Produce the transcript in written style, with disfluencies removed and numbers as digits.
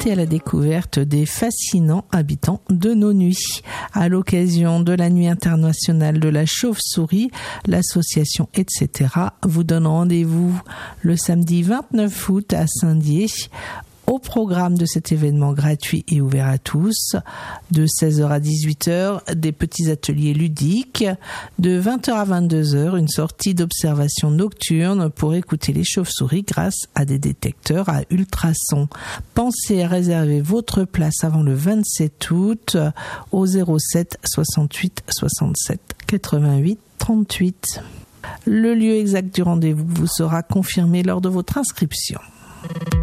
partez à la découverte des fascinants habitants de nos nuits. À l'occasion de la Nuit internationale de la chauve-souris, l'association etc. vous donne rendez-vous le samedi 29 août à Saint-Dié. Au programme de cet événement gratuit et ouvert à tous, de 16h à 18h, des petits ateliers ludiques, de 20h à 22h, une sortie d'observation nocturne pour écouter les chauves-souris grâce à des détecteurs à ultrasons. Pensez à réserver votre place avant le 27 août au 07 68 67 88 38. Le lieu exact du rendez-vous vous sera confirmé lors de votre inscription.